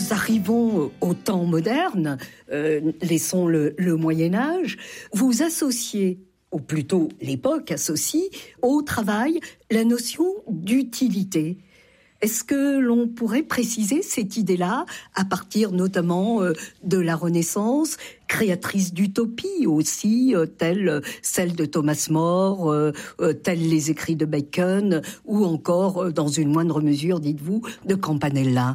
nous arrivons au temps moderne, laissons le Moyen-Âge, vous associez, ou plutôt l'époque associe, au travail la notion d'utilité. Est-ce que l'on pourrait préciser cette idée-là à partir notamment de la Renaissance, créatrice d'utopie aussi, telle celle de Thomas More, tels les écrits de Bacon, ou encore, dans une moindre mesure, dites-vous, de Campanella?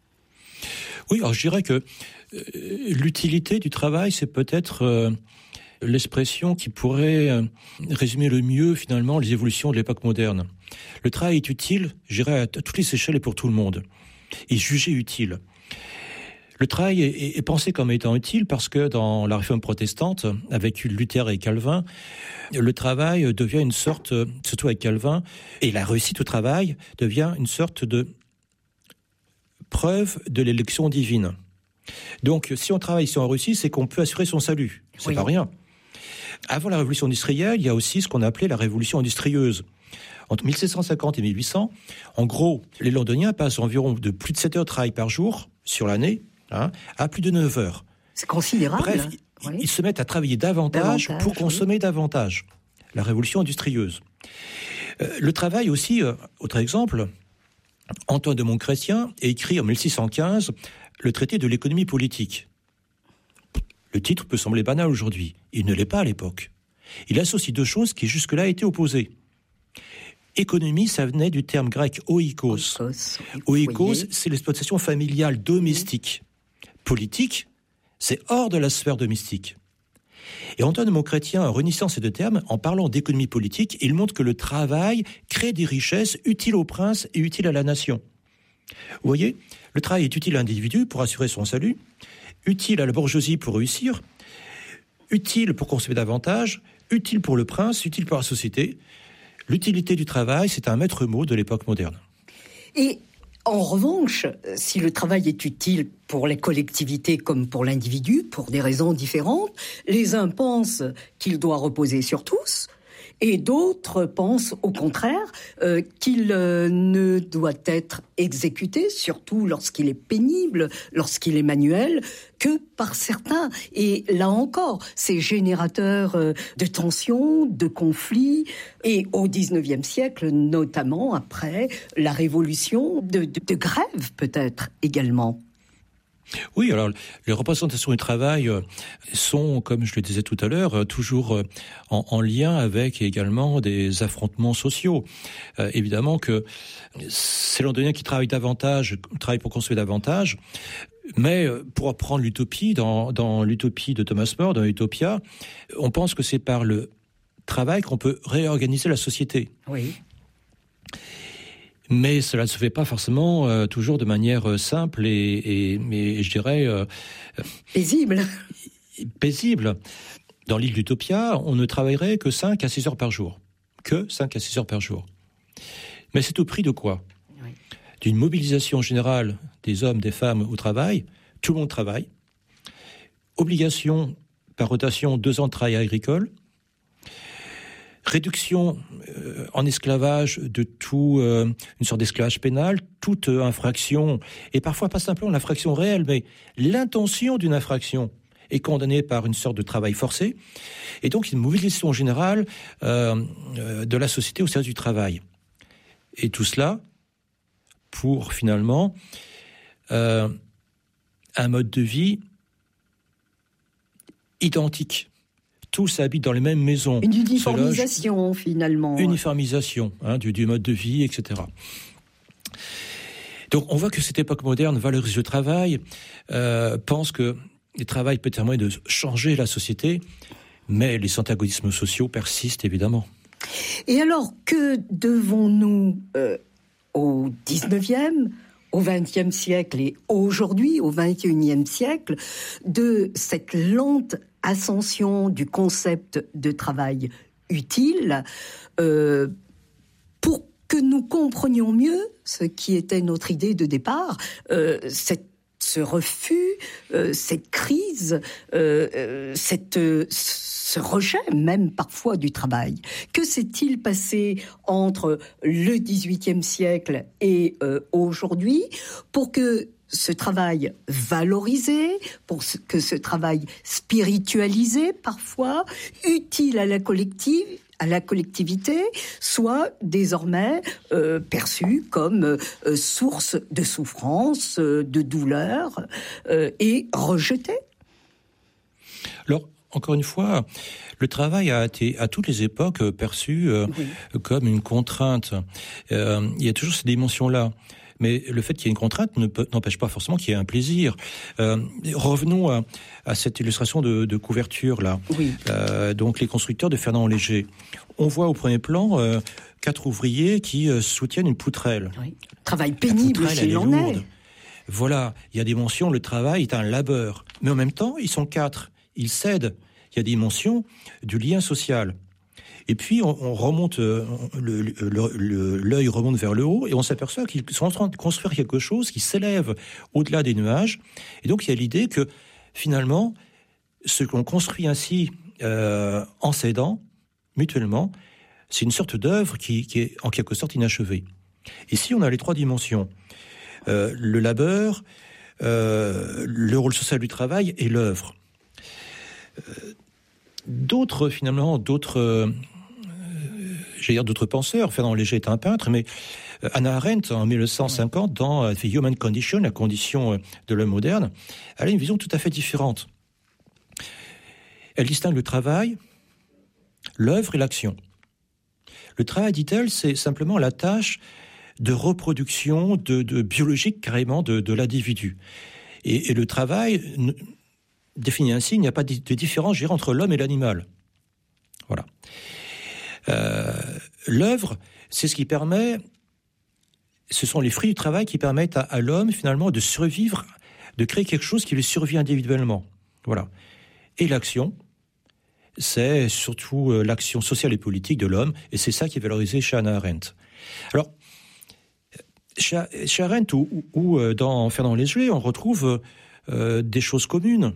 Oui, alors je dirais que l'utilité du travail, c'est peut-être l'expression qui pourrait résumer le mieux finalement les évolutions de l'époque moderne. Le travail est utile, je dirais, à toutes les échelles et pour tout le monde. Et jugé utile. Le travail est pensé comme étant utile parce que dans la réforme protestante, avec Luther et Calvin, le travail devient une sorte, surtout avec Calvin, et la réussite au travail devient une sorte de preuve de l'élection divine. Donc, si on travaille, si on réussit, c'est qu'on peut assurer son salut. C'est pas rien. Avant la révolution industrielle, il y a aussi ce qu'on appelait la révolution industrieuse. Entre 1750 et 1800, en gros, les Londoniens passent environ de plus de 7 heures de travail par jour sur l'année, à plus de 9 heures. C'est considérable. Bref, ils se mettent à travailler davantage pour consommer davantage. La révolution industrieuse. Le travail aussi, autre exemple, Antoine de Montchrétien a écrit en 1615 le traité de l'économie politique. Le titre peut sembler banal aujourd'hui. Il ne l'est pas à l'époque. Il associe deux choses qui jusque-là étaient opposées. Économie, ça venait du terme grec oikos. Oikos, c'est l'exploitation familiale domestique. Politique, c'est hors de la sphère domestique. Et Antoine de Montchrétien, en réunissant ces deux termes, en parlant d'économie politique, il montre que le travail crée des richesses utiles au prince et utiles à la nation. Vous voyez, le travail est utile à l'individu pour assurer son salut, utile à la bourgeoisie pour réussir, utile pour consommer davantage, utile pour le prince, utile pour la société. L'utilité du travail, c'est un maître mot de l'époque moderne. Et en revanche, si le travail est utile pour les collectivités comme pour l'individu, pour des raisons différentes, les uns pensent qu'il doit reposer sur tous, et d'autres pensent au contraire qu'il ne doit être exécuté, surtout lorsqu'il est pénible, lorsqu'il est manuel, que par certains. Et là encore, c'est générateur de tensions, de conflits, et au XIXe siècle, notamment après la révolution, de grève peut-être également. Oui, alors les représentations du travail sont, comme je le disais tout à l'heure, toujours en lien avec également des affrontements sociaux. Évidemment que ces Londoniens qui travaillent davantage, travaillent pour consommer davantage, mais pour apprendre l'utopie, dans l'utopie de Thomas More, dans Utopia, on pense que c'est par le travail qu'on peut réorganiser la société. Oui. Mais cela ne se fait pas forcément toujours de manière simple mais je dirais paisible. Dans l'île d'Utopia, on ne travaillerait que 5 à 6 heures par jour. Que 5 à 6 heures par jour. Mais c'est au prix de quoi ? Oui. D'une mobilisation générale des hommes, des femmes au travail. Tout le monde travaille. Obligation par rotation 2 ans de travail agricole. Réduction en esclavage de tout, une sorte d'esclavage pénal, toute infraction, et parfois pas simplement l'infraction réelle, mais l'intention d'une infraction est condamnée par une sorte de travail forcé, et donc une mobilisation générale de la société au service du travail. Et tout cela pour finalement un mode de vie identique. Tous habitent dans les mêmes maisons. Une uniformisation, finalement. Uniformisation du mode de vie, etc. Donc, on voit que cette époque moderne valorise le travail, pense que le travail peut être un moyen de changer la société, mais les antagonismes sociaux persistent, évidemment. Et alors, que devons-nous au 19e, au 20e siècle et aujourd'hui, au 21e siècle, de cette lente ascension du concept de travail utile pour que nous comprenions mieux ce qui était notre idée de départ, ce refus, cette crise, ce rejet même parfois du travail. Que s'est-il passé entre le XVIIIe siècle et aujourd'hui pour que ce travail valorisé, pour que ce travail spiritualisé parfois, utile à la collectivité, soit désormais perçu comme source de souffrance, de douleur, et rejeté. Alors, encore une fois, le travail a été à toutes les époques perçu comme une contrainte. Il y a toujours ces dimensions-là. Mais le fait qu'il y ait une contrainte n'empêche pas forcément qu'il y ait un plaisir. Revenons à cette illustration de couverture là. Oui. Donc les constructeurs de Fernand Léger. On voit au premier plan 4 ouvriers qui soutiennent une poutrelle. Oui. Travail pénible s'il en est. Voilà, il y a des mentions, le travail est un labeur. Mais en même temps, ils sont 4. Ils s'aident. Il y a des mentions du lien social. Et puis, on remonte, l'œil remonte vers le haut et on s'aperçoit qu'ils sont en train de construire quelque chose qui s'élève au-delà des nuages. Et donc, il y a l'idée que, finalement, ce qu'on construit ainsi, en s'aidant, mutuellement, c'est une sorte d'œuvre qui est en quelque sorte inachevée. Ici, on a les 3 dimensions. Le labeur, le rôle social du travail et l'œuvre. D'autres penseurs, Fernand Léger est un peintre, mais Hannah Arendt, en 1950, dans The Human Condition, la condition de l'homme moderne, elle a une vision tout à fait différente. Elle distingue le travail, l'œuvre et l'action. Le travail, dit-elle, c'est simplement la tâche de reproduction de biologique carrément de l'individu. Et le travail, défini ainsi, il n'y a pas de différence, je dirais, entre l'homme et l'animal. Voilà. L'œuvre, c'est ce qui permet, ce sont les fruits du travail qui permettent à l'homme, finalement, de survivre, de créer quelque chose qui lui survit individuellement. Voilà. Et l'action, c'est surtout l'action sociale et politique de l'homme, et c'est ça qui est valorisé chez Hannah Arendt. Alors, chez Arendt ou dans Fernand Léger, on retrouve des choses communes.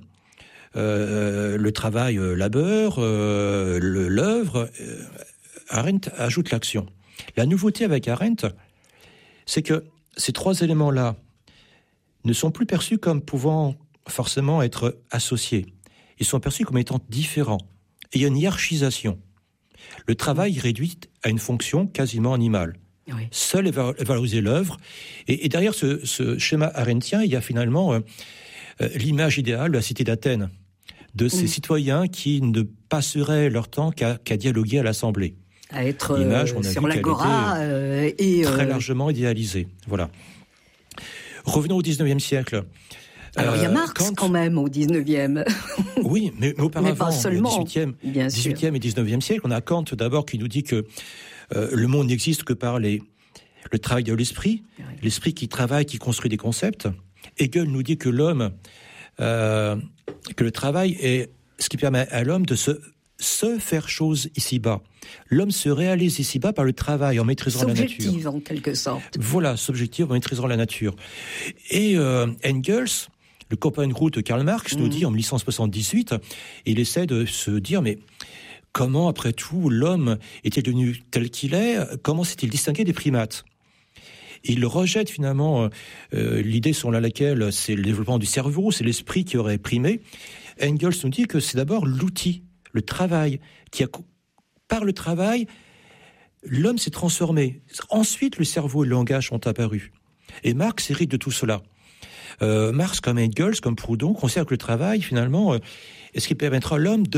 Le travail labeur, l'œuvre, Arendt ajoute l'action. La nouveauté avec Arendt, c'est que ces 3 éléments-là ne sont plus perçus comme pouvant forcément être associés. Ils sont perçus comme étant différents. Et il y a une hiérarchisation. Le travail est réduit à une fonction quasiment animale. Oui. Seul est valorisé l'œuvre. Et derrière ce schéma arendtien, il y a finalement l'image idéale de la cité d'Athènes, de ces citoyens qui ne passeraient leur temps qu'à dialoguer à l'Assemblée. À être sur l'agora et très largement idéalisée. Voilà. Revenons au XIXe siècle. Alors il y a Marx quand même au XIXe. Oui, mais auparavant, mais pas seulement, au XVIIIe et XIXe siècle, on a Kant d'abord qui nous dit que le monde n'existe que par le travail de l'esprit, oui. L'esprit qui travaille, qui construit des concepts. Hegel nous dit que l'homme, que le travail est ce qui permet à l'homme de se faire chose ici-bas. L'homme se réalise ici-bas par le travail, en maîtrisant la nature. Subjective, en quelque sorte. Voilà, subjective, en maîtrisant la nature. Et Engels, le copain de route de Karl Marx, nous dit en 1878, il essaie de se dire, mais comment, après tout, l'homme est-il devenu tel qu'il est ? Comment s'est-il distingué des primates ? Il rejette finalement l'idée selon laquelle c'est le développement du cerveau, c'est l'esprit qui aurait primé. Engels nous dit que c'est d'abord l'outil, le travail, par le travail, l'homme s'est transformé. Ensuite, le cerveau et le langage sont apparus. Et Marx hérite de tout cela. Marx, comme Engels, comme Proudhon, considère que le travail, finalement, est ce qui permettra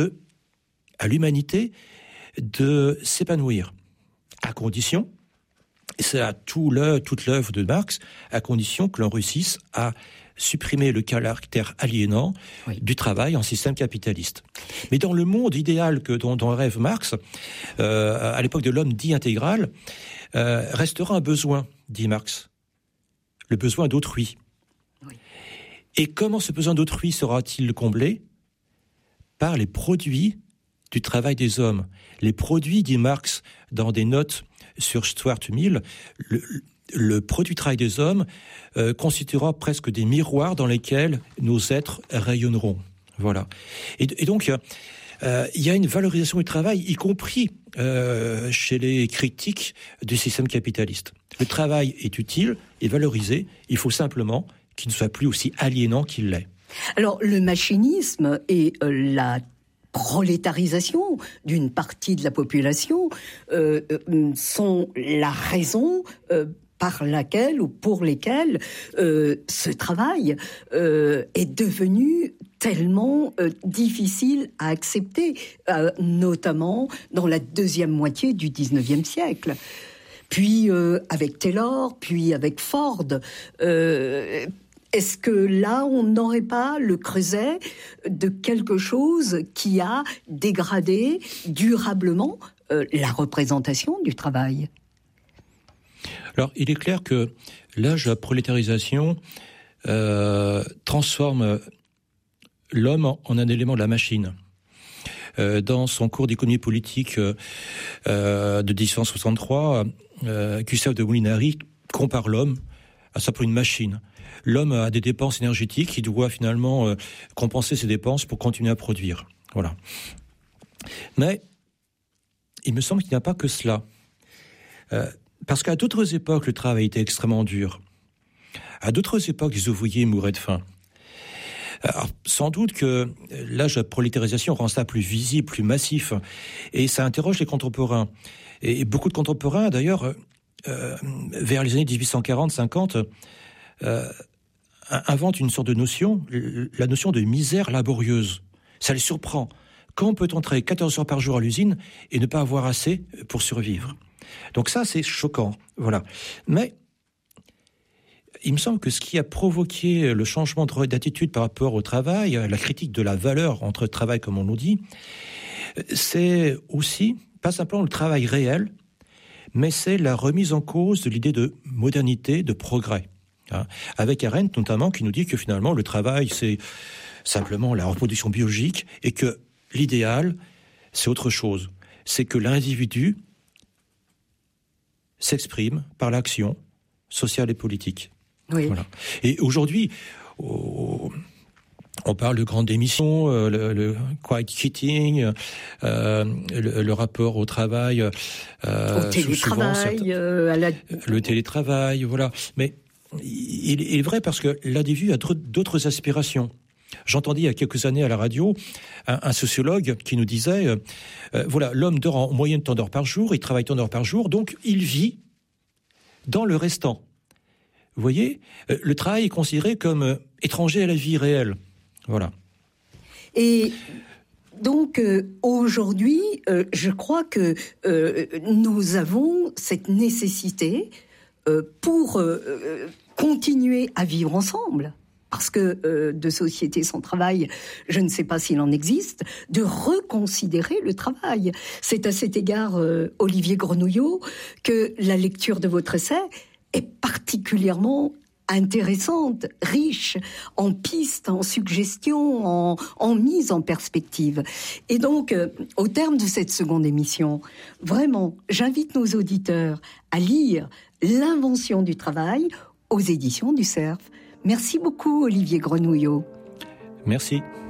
à l'humanité de s'épanouir, à condition, et c'est toute l'œuvre de Marx, à condition que l'on réussisse à supprimer le caractère aliénant du travail en système capitaliste. Mais dans le monde idéal dont rêve Marx, à l'époque de l'homme dit intégral, restera un besoin, dit Marx, le besoin d'autrui. Oui. Et comment ce besoin d'autrui sera-t-il comblé ? Par les produits du travail des hommes. Les produits, dit Marx dans des notes sur Stuart Mill, le produit du travail des hommes constituera presque des miroirs dans lesquels nos êtres rayonneront. Voilà. Et donc, il y a une valorisation du travail, y compris chez les critiques du système capitaliste. Le travail est utile et valorisé, il faut simplement qui ne soit plus aussi aliénant qu'il l'est. Alors, le machinisme et la prolétarisation d'une partie de la population sont la raison par laquelle ou pour lesquelles ce travail est devenu tellement difficile à accepter, notamment dans la deuxième moitié du 19e siècle. Puis avec Taylor, puis avec Ford. Est-ce que là, on n'aurait pas le creuset de quelque chose qui a dégradé durablement la représentation du travail ? Alors, il est clair que l'âge de la prolétarisation transforme l'homme en un élément de la machine. Dans son cours d'économie politique de 1863, Gustave de Molinari compare l'homme à simplement une machine. L'homme a des dépenses énergétiques, il doit finalement compenser ses dépenses pour continuer à produire. Voilà. Mais il me semble qu'il n'y a pas que cela. Parce qu'à d'autres époques, le travail était extrêmement dur. À d'autres époques, les ouvriers mouraient de faim. Alors, sans doute que l'âge de la prolétarisation rend ça plus visible, plus massif. Et ça interroge les contemporains. Et beaucoup de contemporains, d'ailleurs, vers les années 1840-50, inventent une sorte de notion, la notion de misère laborieuse. Ça les surprend. Quand peut-on travailler 14 heures par jour à l'usine et ne pas avoir assez pour survivre ? Donc ça, c'est choquant. Voilà. Mais il me semble que ce qui a provoqué le changement d'attitude par rapport au travail, la critique de la valeur entre travail, comme on nous dit, c'est aussi, pas simplement le travail réel, mais c'est la remise en cause de l'idée de modernité, de progrès. Avec Arendt, notamment, qui nous dit que finalement, le travail, c'est simplement la reproduction biologique et que l'idéal, c'est autre chose. C'est que l'individu s'exprime par l'action sociale et politique. Oui. Voilà. Et aujourd'hui, on parle de grandes démissions, le quiet quitting, le rapport au travail, au télétravail, le télétravail, voilà. Mais il est vrai parce que l'individu a d'autres aspirations. J'entendais il y a quelques années à la radio un sociologue qui nous disait voilà, l'homme dort en moyenne tant d'heures par jour, il travaille tant d'heures par jour, donc il vit dans le restant. Vous voyez, le travail est considéré comme étranger à la vie réelle. Voilà. Et donc, aujourd'hui, je crois que nous avons cette nécessité pour continuer à vivre ensemble, parce que de société sans travail, je ne sais pas s'il en existe, de reconsidérer le travail. C'est à cet égard, Olivier Grenouillot, que la lecture de votre essai est particulièrement intéressante, riche, en pistes, en suggestions, en mise en perspective. Et donc, au terme de cette seconde émission, vraiment, j'invite nos auditeurs à lire L'invention du travail aux éditions du Cerf. Merci beaucoup, Olivier Grenouillot. Merci.